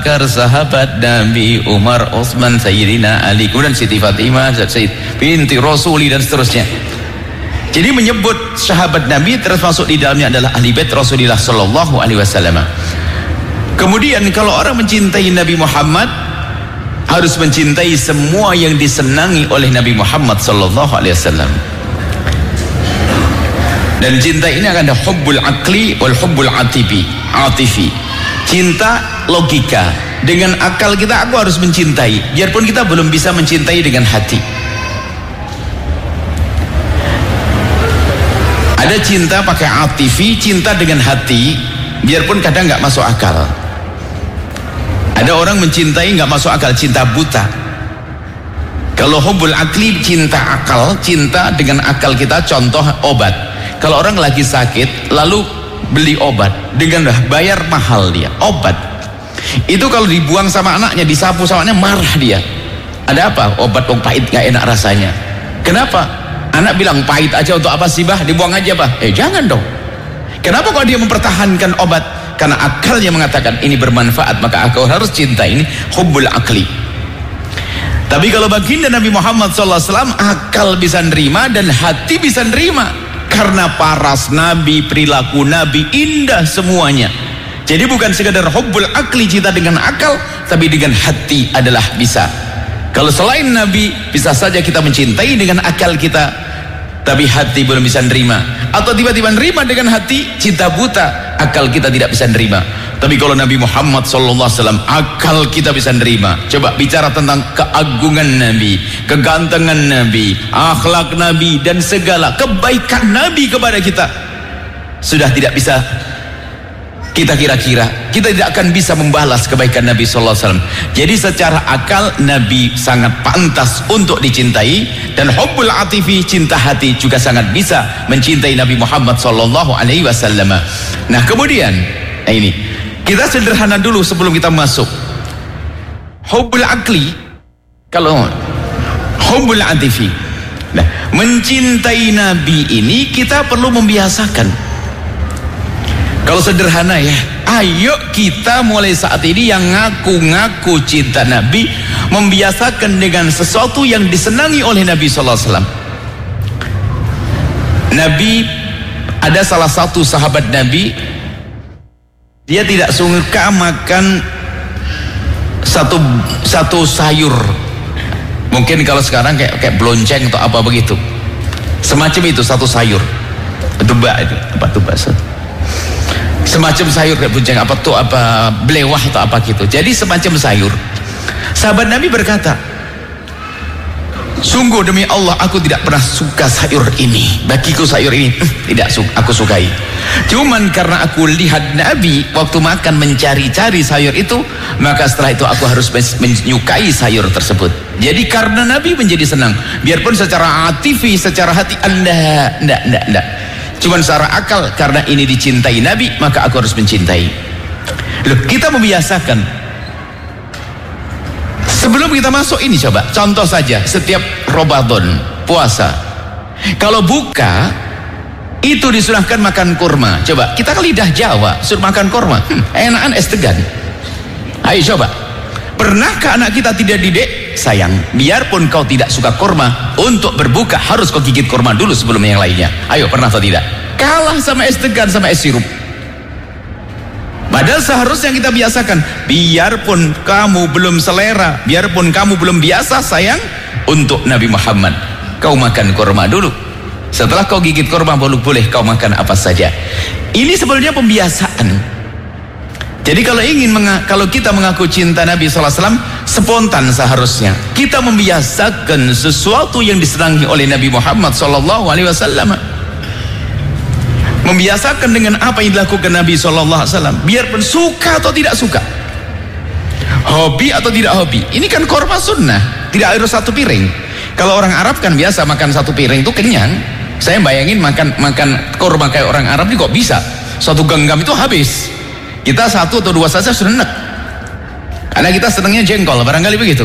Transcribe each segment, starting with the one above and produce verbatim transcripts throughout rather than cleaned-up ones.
sahabat Nabi Umar, Utsman, Sayyidina Ali, kemudian Siti Fatimah, Sayyid binti Rasuli dan seterusnya. Jadi menyebut sahabat Nabi termasuk di dalamnya adalah ahli bait Rasulullah sallallahu alaihi wasallam. Kemudian kalau orang mencintai Nabi Muhammad harus mencintai semua yang disenangi oleh Nabi Muhammad sallallahu alaihi wasallam. Dan cinta ini akan ada hubbul aqli wal hubbul atibi, atifi. Cinta logika, dengan akal kita aku harus mencintai, biarpun kita belum bisa mencintai dengan hati. Ada cinta pakai atifi, cinta dengan hati, biarpun kadang nggak masuk akal. Ada orang mencintai nggak masuk akal, cinta buta. Kalau hubbul aqli, cinta akal, cinta dengan akal kita, contoh obat. Kalau orang lagi sakit lalu beli obat dengan bayar mahal, dia obat itu kalau dibuang sama anaknya, disapu sama anaknya, marah dia. Ada apa? Obat yang pahit gak enak rasanya. Kenapa? Anak bilang pahit aja, untuk apa sih bah, dibuang aja bah. Eh jangan dong. Kenapa kalau dia mempertahankan obat? Karena akalnya mengatakan ini bermanfaat, maka aku harus cinta. Ini hubbul aqli. Tapi kalau baginda Nabi Muhammad shallallahu alaihi wasallam, akal bisa nerima dan hati bisa nerima. Karena paras Nabi, perilaku Nabi indah semuanya. Jadi bukan sekadar hubbul aqli, cinta dengan akal, tapi dengan hati adalah bisa. Kalau selain Nabi, bisa saja kita mencintai dengan akal kita, tapi hati belum bisa nerima. Atau tiba-tiba nerima dengan hati, cinta buta, akal kita tidak bisa nerima. Tapi kalau Nabi Muhammad shallallahu alaihi wasallam, akal kita bisa nerima. Coba bicara tentang keagungan Nabi, kegantengan Nabi, akhlak Nabi, dan segala kebaikan Nabi kepada kita, sudah tidak bisa kita kira-kira, kita tidak akan bisa membalas kebaikan Nabi shallallahu alaihi wasallam. Jadi secara akal Nabi sangat pantas untuk dicintai, dan hubbul atifi, cinta hati, juga sangat bisa mencintai Nabi Muhammad shallallahu alaihi wasallam. Nah kemudian, nah ini kita sederhana dulu sebelum kita masuk. Hubbul aqli, kalau hubbul atifi, nah, mencintai Nabi ini kita perlu membiasakan. Kalau sederhana ya, ayo kita mulai saat ini yang ngaku-ngaku cinta Nabi, membiasakan dengan sesuatu yang disenangi oleh Nabi shallallahu alaihi wasallam. Nabi, ada salah satu sahabat Nabi, dia tidak suka makan satu satu sayur. Mungkin kalau sekarang kayak kayak blonceng atau apa begitu, semacam itu, satu sayur. Tuba itu apa tuba? Semacam sayur kayak blonceng apa tuh, apa belewah atau apa gitu. Jadi semacam sayur. Sahabat Nabi berkata, sungguh demi Allah aku tidak pernah suka sayur ini. Bagiku sayur ini tidak su aku sukai. Cuman karena aku lihat Nabi waktu makan mencari-cari sayur itu, maka setelah itu aku harus menyukai sayur tersebut. Jadi karena Nabi menjadi senang, biarpun secara atifi, secara hati anda enggak enggak enggak. Cuman secara akal, karena ini dicintai Nabi, maka aku harus mencintai. Loh, kita membiasakan. Sebelum kita masuk ini, coba contoh saja, setiap Ramadan puasa, kalau buka itu disunahkan makan kurma. Coba kita ke lidah Jawa suruh makan kurma, hmm, enakan es degan. Ayo coba, pernahkah anak kita tidak didik? Sayang, biarpun kau tidak suka kurma, untuk berbuka harus kau gigit kurma dulu sebelum yang lainnya. Ayo, pernah atau tidak? Kalah sama es degan, sama es sirup. Padahal seharusnya kita biasakan, biarpun kamu belum selera, biarpun kamu belum biasa, sayang, untuk Nabi Muhammad kau makan kurma dulu. Setelah kau gigit kurma, baru boleh kau makan apa saja. Ini sebenarnya pembiasaan. Jadi kalau ingin kalau kita mengaku cinta Nabi shallallahu alaihi wasallam, spontan seharusnya kita membiasakan sesuatu yang disenangi oleh Nabi Muhammad shallallahu alaihi wasallam. Membiasakan dengan apa yang dilakukan Nabi shallallahu alaihi wasallam, biarpun suka atau tidak suka, hobi atau tidak hobi. Ini kan korma sunnah, tidak harus satu piring. Kalau orang Arab kan biasa makan satu piring itu kenyang. Saya bayangin makan makan korma kayak orang Arab ini kok bisa satu genggam itu habis. Kita satu atau dua saja sudah enak, karena kita senangnya jengkol, barangkali begitu.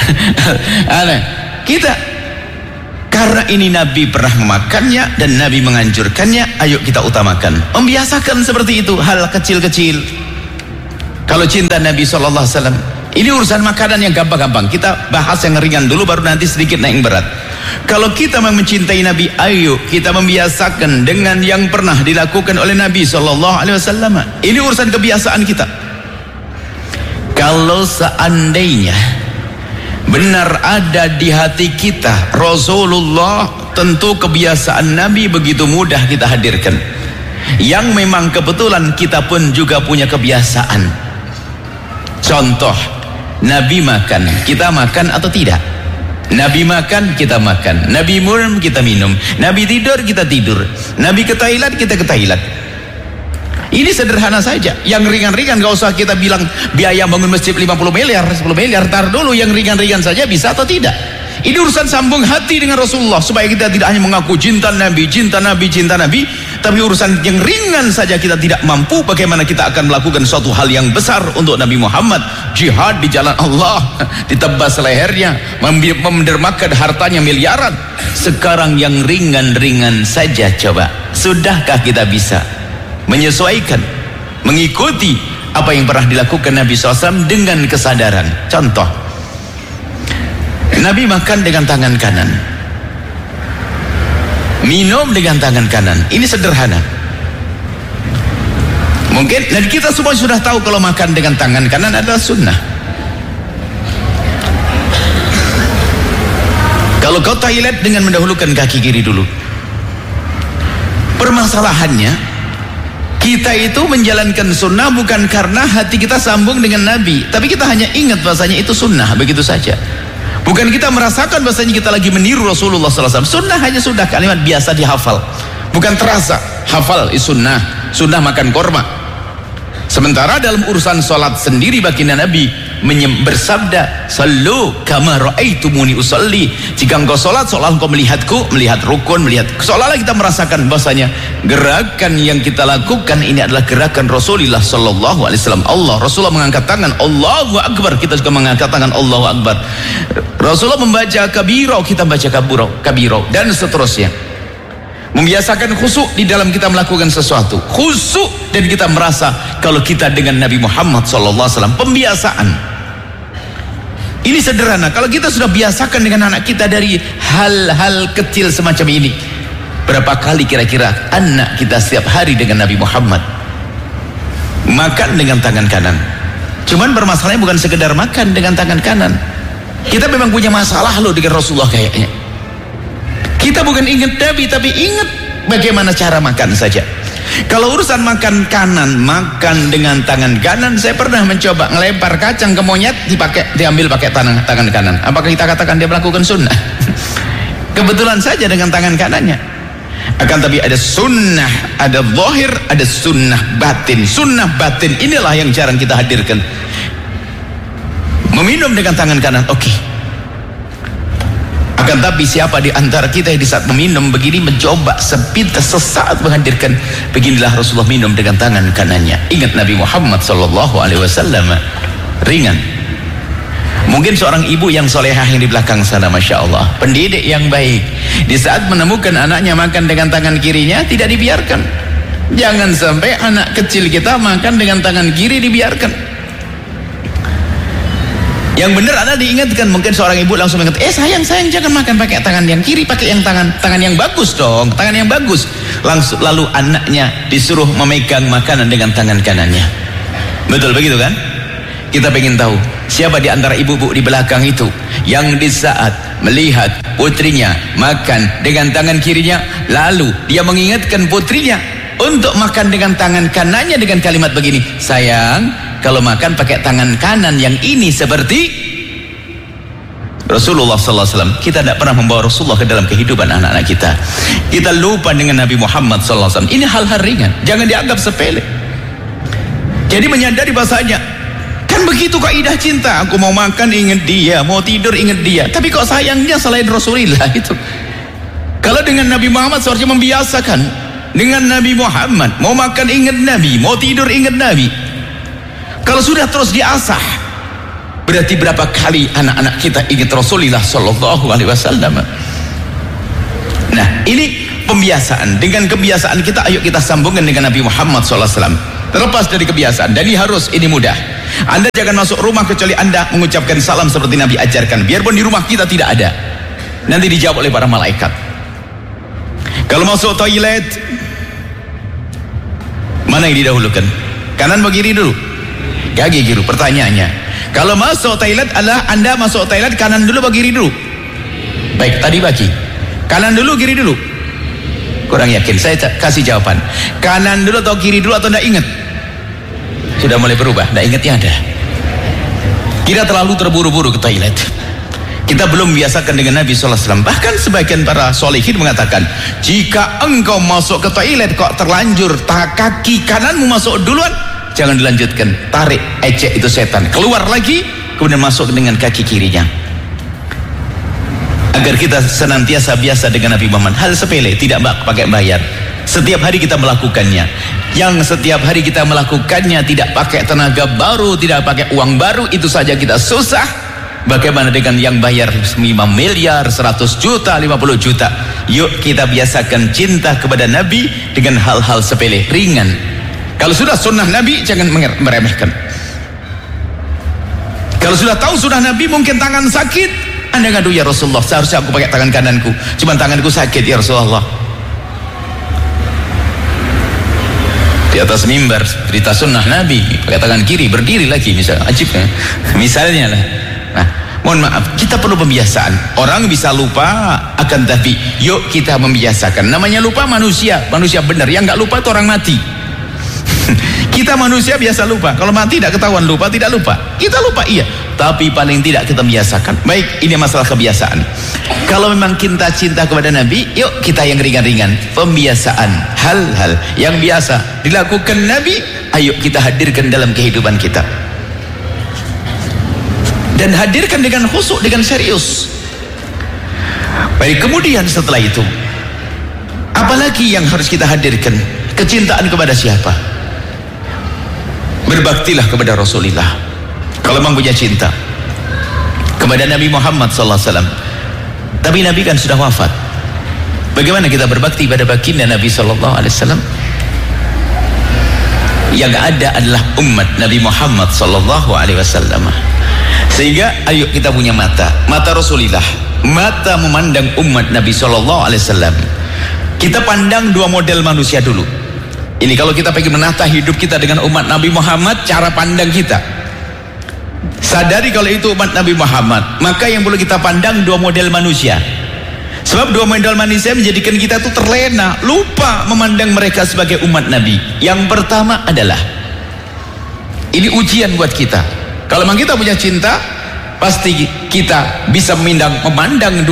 Kita karena ini Nabi pernah memakannya dan Nabi menganjurkannya, ayo kita utamakan, membiasakan seperti itu, hal kecil-kecil. Kalau cinta Nabi shallallahu alaihi wasallam, ini urusan makanan yang gampang-gampang. Kita bahas yang ringan dulu, baru nanti sedikit naik berat. Kalau kita memang mencintai Nabi, ayo kita membiasakan dengan yang pernah dilakukan oleh Nabi shallallahu alaihi wasallam. Ini urusan kebiasaan kita. Kalau seandainya benar ada di hati kita Rasulullah, tentu kebiasaan Nabi begitu mudah kita hadirkan. Yang memang kebetulan kita pun juga punya kebiasaan. Contoh, Nabi makan, kita makan atau tidak? Nabi makan, kita makan. Nabi minum, kita minum. Nabi tidur, kita tidur. Nabi ke toilet, kita ke toilet. Ini sederhana saja. Yang ringan-ringan gak usah kita bilang biaya bangun masjid lima puluh miliar, sepuluh miliar. Tar dulu, yang ringan-ringan saja bisa atau tidak. Ini urusan sambung hati dengan Rasulullah, supaya kita tidak hanya mengaku cinta Nabi, cinta Nabi, cinta Nabi, tapi urusan yang ringan saja kita tidak mampu, bagaimana kita akan melakukan suatu hal yang besar untuk Nabi Muhammad, jihad di jalan Allah, ditebas lehernya, mendermakan hartanya miliaran. Sekarang yang ringan-ringan saja, coba, sudahkah kita bisa menyesuaikan, mengikuti apa yang pernah dilakukan Nabi shallallahu alaihi wasallam dengan kesadaran? Contoh, Nabi makan dengan tangan kanan, minum dengan tangan kanan. Ini sederhana. Mungkin, dan kita semua sudah tahu kalau makan dengan tangan kanan adalah sunnah. Kalau kau toilet dengan mendahulukan kaki kiri dulu. Permasalahannya, kita itu menjalankan sunnah bukan karena hati kita sambung dengan Nabi, tapi kita hanya ingat bahasanya itu sunnah, begitu saja. Bukan kita merasakan bahasanya kita lagi meniru Rasulullah shallallahu alaihi wasallam. Sunnah hanya sudah kalimat biasa dihafal, bukan terasa. Hafal is sunnah, sunnah makan korma. Sementara dalam urusan sholat sendiri, baginda Nabi bersabda, sallu kama ra'aitumuni usalli. Jika engkau sholat, seolah engkau melihatku, melihat rukun, melihat, seolah-olah kita merasakan bahasanya gerakan yang kita lakukan ini adalah gerakan Rasulullah sallallahu alaihi wasallam. Allah, Rasulullah mengangkat tangan, Allahu Akbar, kita juga mengangkat tangan, Allahu Akbar. Rasulullah membaca kabiro, kita baca kaburo, kabiro, dan seterusnya. Membiasakan khusyuk di dalam kita melakukan sesuatu, khusyuk, dan kita merasa kalau kita dengan Nabi Muhammad sallallahu alaihi wasallam. Pembiasaan ini sederhana. Kalau kita sudah biasakan dengan anak kita dari hal-hal kecil semacam ini, berapa kali kira-kira anak kita setiap hari dengan Nabi Muhammad makan dengan tangan kanan? Cuman bermasalahnya bukan sekedar makan dengan tangan kanan. Kita memang punya masalah loh dengan Rasulullah kayaknya. Kita bukan ingat Nabi, tapi ingat bagaimana cara makan saja. Kalau urusan makan kanan, makan dengan tangan kanan, saya pernah mencoba ngelempar kacang ke monyet, dipakai, diambil pakai tangan, tangan kanan. Apakah kita katakan dia melakukan sunnah? Kebetulan saja dengan tangan kanannya. Akan tapi ada sunnah, ada zahir, ada sunnah batin. Sunnah batin inilah yang jarang kita hadirkan. Meminum dengan tangan kanan, oke. Okay. Akan tapi siapa di antara kita yang di saat meminum begini mencoba sepintas sesaat menghadirkan beginilah Rasulullah minum dengan tangan kanannya. Ingat Nabi Muhammad sallallahu alaihi wasallam. Ringan. Mungkin seorang ibu yang solehah yang di belakang sana, masya Allah, pendidik yang baik, di saat menemukan anaknya makan dengan tangan kirinya, tidak dibiarkan. Jangan sampai anak kecil kita makan dengan tangan kiri dibiarkan. Yang benar adalah diingatkan. Mungkin seorang ibu langsung mengingat, eh sayang sayang jangan makan pakai tangan yang kiri, pakai yang tangan tangan yang bagus dong, tangan yang bagus. Langsung lalu anaknya disuruh memegang makanan dengan tangan kanannya. Betul begitu kan? Kita pengen tahu siapa di antara ibu-ibu di belakang itu yang di saat melihat putrinya makan dengan tangan kirinya, lalu dia mengingatkan putrinya untuk makan dengan tangan kanannya dengan kalimat begini, sayang, kalau makan pakai tangan kanan yang ini seperti Rasulullah sallallahu alaihi wasallam. Kita tidak pernah membawa Rasulullah ke dalam kehidupan anak-anak kita. Kita lupa dengan Nabi Muhammad sallallahu alaihi wasallam. Ini hal-hal ringan, jangan dianggap sepele. Jadi menyadari bahasanya, kan begitu kaidah cinta. Aku mau makan ingat dia, mau tidur ingat dia. Tapi kok sayangnya selain Rasulullah itu. Kalau dengan Nabi Muhammad seharusnya membiasakan. Dengan Nabi Muhammad, mau makan ingat Nabi, mau tidur ingat Nabi. Kalau sudah terus diasah, berarti berapa kali anak-anak kita ingat Rasulullah sallallahu alaihi wasallam. Nah, ini pembiasaan. Dengan kebiasaan kita, ayo kita sambungkan dengan Nabi Muhammad sallallahu alaihi wasallam. Terlepas dari kebiasaan, jadi harus ini mudah. Anda jangan masuk rumah kecuali Anda mengucapkan salam seperti Nabi ajarkan, biarpun di rumah kita tidak ada, nanti dijawab oleh para malaikat. Kalau masuk toilet, mana yang didahulukan? Kanan atau kiri dulu? Kaki kiri. Pertanyaannya, kalau masuk toilet adalah Anda masuk toilet kanan dulu atau kiri dulu? Baik, tadi bagi kanan dulu kiri dulu? Kurang yakin, saya kasih jawaban. Kanan dulu atau kiri dulu atau tidak ingat? Sudah mulai berubah, tidak ingatnya ada. Kita terlalu terburu-buru ke toilet. Kita belum biasakan dengan Nabi shallallahu alaihi wasallam. Bahkan sebagian para solehin mengatakan, jika engkau masuk ke toilet kok terlanjur kaki kananmu masuk duluan, jangan dilanjutkan, tarik, ejek itu setan, keluar lagi, kemudian masuk dengan kaki kirinya. Agar kita senantiasa biasa dengan Nabi Muhammad. Hal sepele, tidak pakai bayar. Setiap hari kita melakukannya. Yang setiap hari kita melakukannya tidak pakai tenaga baru, tidak pakai uang baru, itu saja kita susah. Bagaimana dengan yang bayar lima miliar, seratus juta, lima puluh juta? Yuk kita biasakan cinta kepada Nabi dengan hal-hal sepele, ringan. Kalau sudah sunnah Nabi, jangan meremehkan. Kalau sudah tahu sunnah Nabi, mungkin tangan sakit, Anda ngadu, ya Rasulullah, seharusnya aku pakai tangan kananku, cuman tanganku sakit ya Rasulullah. Di atas mimbar cerita sunnah Nabi, pakai tangan kiri, berdiri lagi, misalnya, ajib ya? Misalnya lah. Nah, mohon maaf, kita perlu pembiasaan. Orang bisa lupa, akan tapi yuk kita membiasakan. Namanya lupa manusia, manusia benar. Yang nggak lupa itu orang mati. Kita manusia biasa lupa. Kalau mati tidak ketahuan lupa, tidak lupa. Kita lupa iya, tapi paling tidak kita biasakan. Baik, ini masalah kebiasaan. Kalau memang kita cinta kepada Nabi, yuk kita yang ringan-ringan. Pembiasaan hal-hal yang biasa dilakukan Nabi, ayo kita hadirkan dalam kehidupan kita. Dan hadirkan dengan khusyuk, dengan serius. Baik, kemudian setelah itu, apalagi yang harus kita hadirkan? Kecintaan kepada siapa? Berbaktilah kepada Rasulullah. Kalau memang punya cinta kepada Nabi Muhammad sallallahu alaihi wasallam. Tapi Nabi kan sudah wafat. Bagaimana kita berbakti pada baginda Nabi sallallahu alaihi wasallam? Yang ada adalah umat Nabi Muhammad sallallahu alaihi wasallam. Sehingga ayo kita punya mata, mata Rasulullah, mata memandang umat Nabi sallallahu alaihi wasallam. Kita pandang dua model manusia dulu. Ini kalau kita pengen menata hidup kita dengan umat Nabi Muhammad, cara pandang kita. Sadari kalau itu umat Nabi Muhammad, maka yang perlu kita pandang dua model manusia. Sebab dua model manusia menjadikan kita tuh terlena, lupa memandang mereka sebagai umat Nabi. Yang pertama adalah, ini ujian buat kita. Kalau memang kita punya cinta, pasti kita bisa memandang memandang